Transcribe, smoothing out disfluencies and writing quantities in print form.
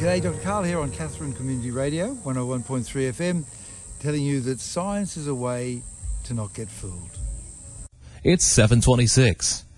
G'day, Dr. Karl here on Katherine Community Radio, 101.3 FM, telling you that science is a way to not get fooled. It's 7:26.